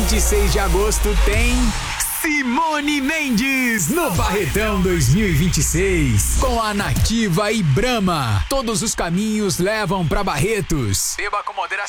26 de agosto tem Simone Mendes no Barretão 2026 com a Nativa e Brahma. Todos os caminhos levam pra Barretos. Beba com moderação.